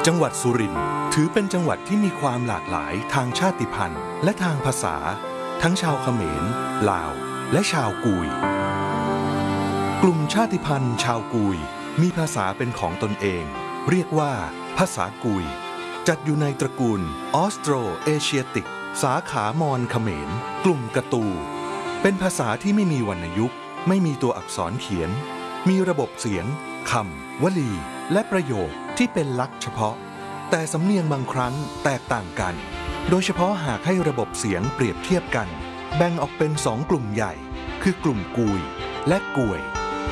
จังหวัดสุรินทร์ถือเป็นจังหวัดที่มีความหลากหลายทางชาติพันธุ์และทางภาษาทั้งชาวเขมรลาวและชาวกุยกลุ่มชาติพันธุ์ชาวกุยมีภาษาเป็นของตนเองเรียกว่าภาษากุยจัดอยู่ในตระกูลออสโตรเอเชียติกสาขามอญเขมรกลุ่มกะตูเป็นภาษาที่ไม่มีวรรณยุกต์ไม่มีตัวอักษรเขียนมีระบบเสียงคำวลีและประโยคที่เป็นลักษณ์เฉพาะแต่สำเนียงบางครั้งแตกต่างกันโดยเฉพาะหากให้ระบบเสียงเปรียบเทียบกันแบ่งออกเป็น2กลุ่มใหญ่คือกลุ่มกุยและกวย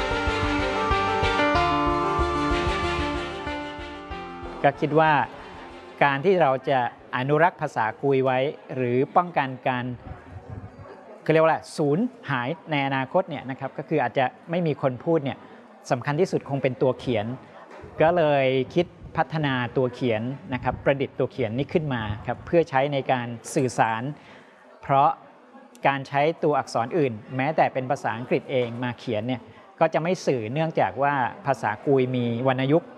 ก็คิดว่าการที่เราจะอนุรักษ์ภาษากุยไว้หรือป้องกันการเขาเรียกว่าสูญหายในอนาคตเนี่ยนะครับก็คืออาจจะไม่มีคนพูดเนี่ยสำคัญที่สุดคงเป็นตัวเขียนก็เลยคิดพัฒนาตัวเขียนนะครับประดิษฐ์ตัวเขียนนี้ขึ้นมาครับเพื่อใช้ในการสื่อสารเพราะการใช้ตัวอักษรอื่นแม้แต่เป็นภาษาอังกฤษเองมาเขียนเนี่ยก็จะไม่สื่อเนื่องจากว่าภาษากุยมีวรรณยุกต์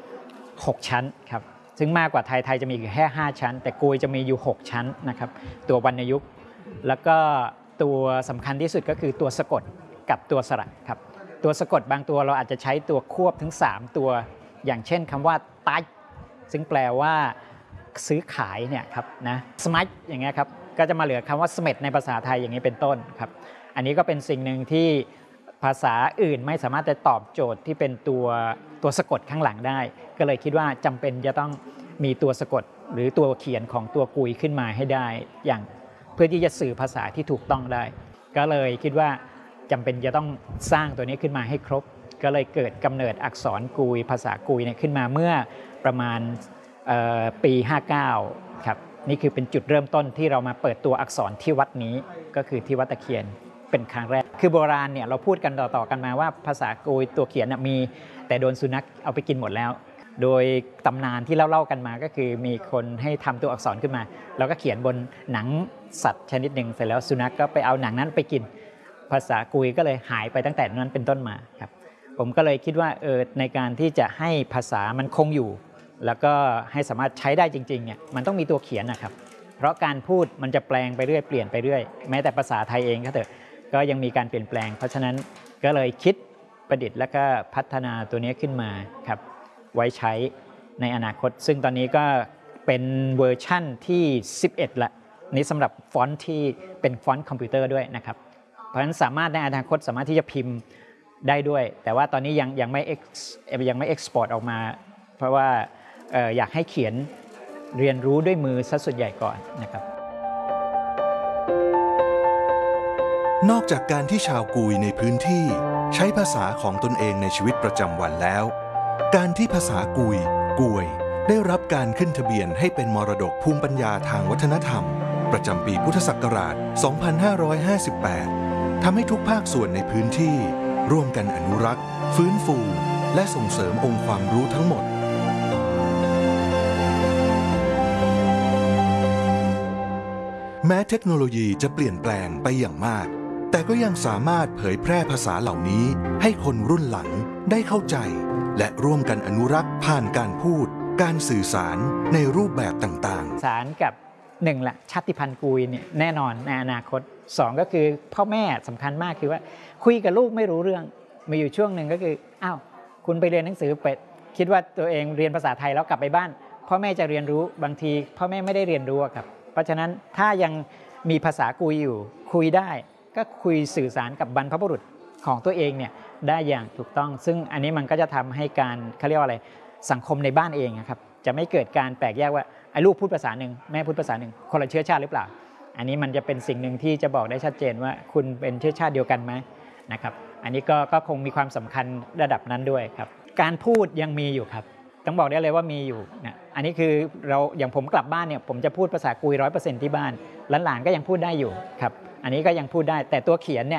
6ชั้นครับซึ่งมากกว่าไทยจะมีแค่5ชั้นแต่กุยจะมีอยู่6ชั้นนะครับตัววรรณยุกต์แล้วก็ตัวสำคัญที่สุดก็คือตัวสะกดกับตัวสระครับตัวสะกดบางตัวเราอาจจะใช้ตัวควบถึง3ตัวอย่างเช่นคำว่าไตซึ่งแปลว่าซื้อขายเนี่ยครับนะสมัยอย่างเงี้ยครับก็จะมาเหลือคำว่าสเม็ดในภาษาไทยอย่างนี้เป็นต้นครับอันนี้ก็เป็นสิ่งหนึ่งที่ภาษาอื่นไม่สามารถจะตอบโจทย์ที่เป็นตัวสะกดข้างหลังได้ก็เลยคิดว่าจำเป็นจะต้องมีตัวสะกดหรือตัวเขียนของตัวกุยขึ้นมาให้ได้อย่างเพื่อที่จะสื่อภาษาที่ถูกต้องได้ก็เลยคิดว่าจำเป็นจะต้องสร้างตัวนี้ขึ้นมาให้ครบก็เลยเกิดกำเนิดอักษรกุยภาษากุยเนี่ยขึ้นมาเมื่อประมาณปี59ครับนี่คือเป็นจุดเริ่มต้นที่เรามาเปิดตัวอักษรที่วัดนี้ก็คือที่วัดตะเคียนเป็นครั้งแรกคือโบราณเนี่ยเราพูดกันต่อๆกันมาว่าภาษากุยตัวเขียนมีแต่โดนสุนัขเอาไปกินหมดแล้วโดยตำนานที่เล่ากันมาก็คือมีคนให้ทำตัวอักษรขึ้นมาแล้วก็เขียนบนหนังสัตว์ชนิดหนึ่งเสร็จแล้วสุนัขก็ไปเอาหนังนั้นไปกินภาษากุยก็เลยหายไปตั้งแต่นั้นเป็นต้นมาครับผมก็เลยคิดว่าในการที่จะให้ภาษามันคงอยู่แล้วก็ให้สามารถใช้ได้จริงๆเนี่ยมันต้องมีตัวเขียนนะครับเพราะการพูดมันจะแปลงไปเรื่อยเปลี่ยนไปเรื่อยแม้แต่ภาษาไทยเองก็เถอะก็ยังมีการเปลี่ยนแปลงเพราะฉะนั้นก็เลยคิดประดิษฐ์แล้วก็พัฒนาตัวนี้ขึ้นมาครับไว้ใช้ในอนาคตซึ่งตอนนี้ก็เป็นเวอร์ชั่นที่11ละนี้สำหรับฟอนต์ที่เป็นฟอนต์คอมพิวเตอร์ด้วยนะครับเพราะฉะนั้นสามารถในอนาคตสามารถที่จะพิมพ์ได้ด้วยแต่ว่าตอนนี้ยังไม่ export ออกมาเพราะว่าอยากให้เขียนเรียนรู้ด้วยมือซะส่วนใหญ่ก่อนนะครับนอกจากการที่ชาวกุยในพื้นที่ใช้ภาษาของตนเองในชีวิตประจำวันแล้วการที่ภาษากุยกวยได้รับการขึ้นทะเบียนให้เป็นมรดกภูมิปัญญาทางวัฒนธรรมประจำปีพุทธศักราช 2558 ทำให้ทุกภาคส่วนในพื้นที่ร่วมกันอนุรักษ์ฟื้นฟูและส่งเสริมองค์ความรู้ทั้งหมดแม้เทคโนโลยีจะเปลี่ยนแปลงไปอย่างมากแต่ก็ยังสามารถเผยแพร่ภาษาเหล่านี้ให้คนรุ่นหลังได้เข้าใจและร่วมกันอนุรักษ์ผ่านการพูดการสื่อสารในรูปแบบต่างๆสารกับ1ละชาติพันธุ์กุยเนี่ยแน่นอนในอนาคต2ก็คือพ่อแม่สำคัญมากคือว่าคุยกับลูกไม่รู้เรื่องมีอยู่ช่วงหนึ่งก็คืออ้าวคุณไปเรียนหนังสือไปคิดว่าตัวเองเรียนภาษาไทยแล้วกลับไปบ้านพ่อแม่จะเรียนรู้บางทีพ่อแม่ไม่ได้เรียนรู้ครับเพราะฉะนั้นถ้ายังมีภาษากุยอยู่คุยได้ก็คุยสื่อสารกับบรรพบุรุษของตัวเองเนี่ยได้อย่างถูกต้องซึ่งอันนี้มันก็จะทำให้การเขาเรียกว่าอะไรสังคมในบ้านเองครับจะไม่เกิดการแปลกแยกว่าไอ้ลูกพูดภาษาหนึ่งแม่พูดภาษาหนึ่งคนละเชื้อชาติหรือเปล่าอันนี้มันจะเป็นสิ่งหนึ่งที่จะบอกได้ชัดเจนว่าคุณเป็นเชื้อชาติเดียวกันไหมนะครับอันนี้ก็คงมีความสำคัญระดับนั้นด้วยครับการพูดยังมีอยู่ครับต้องบอกได้เลยว่ามีอยู่นะอันนี้คือเราอย่างผมกลับบ้านเนี่ยผมจะพูดภาษากุย 100% ที่บ้านหลานๆก็ยังพูดได้อยู่ครับอันนี้ก็ยังพูดได้แต่ตัวเขียนเนี่ย